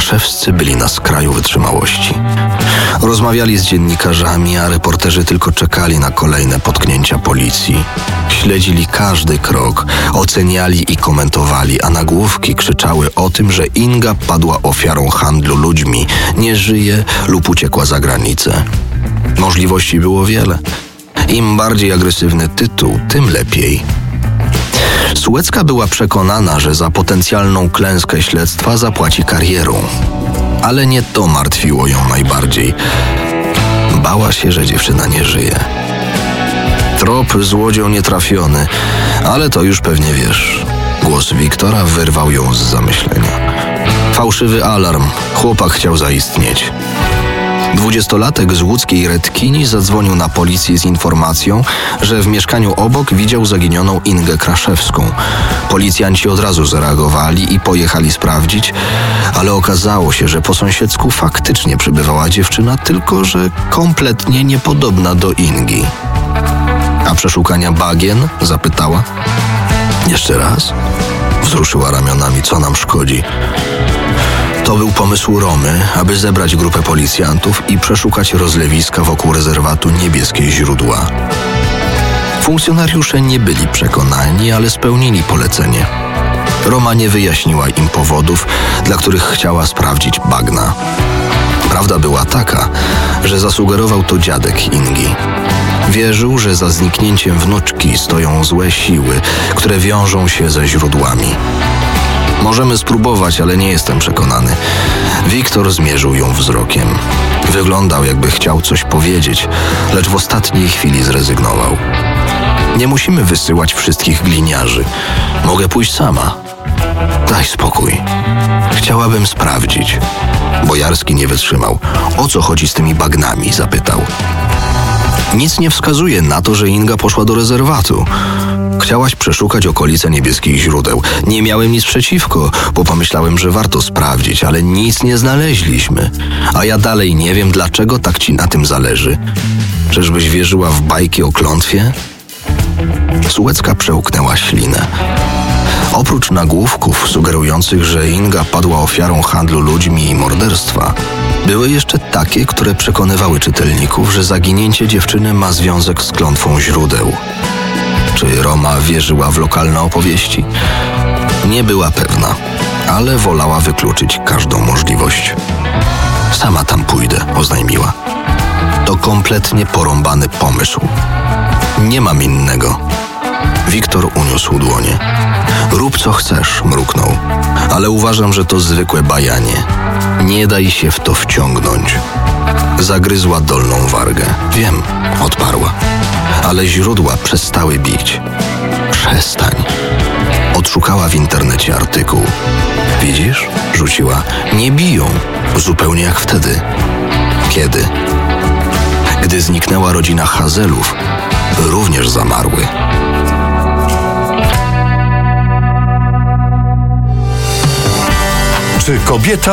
Kraszewscy byli na skraju wytrzymałości. Rozmawiali z dziennikarzami, a reporterzy tylko czekali na kolejne potknięcia policji. Śledzili każdy krok, oceniali i komentowali, a nagłówki krzyczały o tym, że Inga padła ofiarą handlu ludźmi, nie żyje lub uciekła za granicę. Możliwości było wiele. Im bardziej agresywny tytuł, tym lepiej. Sułecka była przekonana, że za potencjalną klęskę śledztwa zapłaci karierą. Ale nie to martwiło ją najbardziej. Bała się, że dziewczyna nie żyje. Trop złodziej nietrafiony, ale to już pewnie wiesz. Głos Wiktora wyrwał ją z zamyślenia. Fałszywy alarm. Chłopak chciał zaistnieć. 20-latek z łódzkiej Redkini zadzwonił na policję z informacją, że w mieszkaniu obok widział zaginioną Ingę Kraszewską. Policjanci od razu zareagowali i pojechali sprawdzić, ale okazało się, że po sąsiedzku faktycznie przebywała dziewczyna, tylko że kompletnie niepodobna do Ingi. A przeszukania bagien? Zapytała. Jeszcze raz? Wzruszyła ramionami, co nam szkodzi. To był pomysł Romy, aby zebrać grupę policjantów i przeszukać rozlewiska wokół rezerwatu Niebieskie Źródła. Funkcjonariusze nie byli przekonani, ale spełnili polecenie. Roma nie wyjaśniła im powodów, dla których chciała sprawdzić bagna. Prawda była taka, że zasugerował to dziadek Ingi. Wierzył, że za zniknięciem wnuczki stoją złe siły, które wiążą się ze źródłami. Możemy spróbować, ale nie jestem przekonany. Wiktor zmierzył ją wzrokiem. Wyglądał, jakby chciał coś powiedzieć, lecz w ostatniej chwili zrezygnował. Nie musimy wysyłać wszystkich gliniarzy. Mogę pójść sama. Daj spokój. Chciałabym sprawdzić. Bojarski nie wytrzymał. O co chodzi z tymi bagnami? Zapytał. Nic nie wskazuje na to, że Inga poszła do rezerwatu. Chciałaś przeszukać okolice Niebieskich Źródeł. Nie miałem nic przeciwko, bo pomyślałem, że warto sprawdzić, ale nic nie znaleźliśmy. A ja dalej nie wiem, dlaczego tak ci na tym zależy. Czyżbyś wierzyła w bajki o klątwie? Sułecka przełknęła ślinę. Oprócz nagłówków sugerujących, że Inga padła ofiarą handlu ludźmi i morderstwa, były jeszcze takie, które przekonywały czytelników, że zaginięcie dziewczyny ma związek z klątwą źródeł. Czy Roma wierzyła w lokalne opowieści? Nie była pewna, ale wolała wykluczyć każdą możliwość. Sama tam pójdę, oznajmiła. To kompletnie porąbany pomysł. Nie mam innego. Wiktor uniósł dłonie. Rób co chcesz, mruknął. Ale uważam, że to zwykłe bajanie. Nie daj się w to wciągnąć. Zagryzła dolną wargę. Wiem, odparła. Ale źródła przestały bić. Przestań. Odszukała w internecie artykuł. Widzisz? Rzuciła. Nie biją. Zupełnie jak wtedy. Kiedy? Gdy zniknęła rodzina Hazelów, również zamarły. Czy kobieta